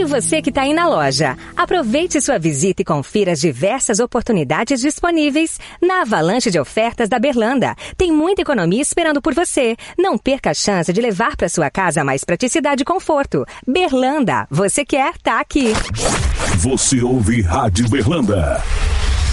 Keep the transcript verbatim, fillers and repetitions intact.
você que está aí na loja, aproveite sua visita e confira as diversas oportunidades disponíveis na avalanche de ofertas da Berlanda. Tem muita economia esperando por você. Não perca a chance de levar para sua casa mais praticidade e conforto. Berlanda, você quer, tá aqui. Você ouve Rádio Berlanda.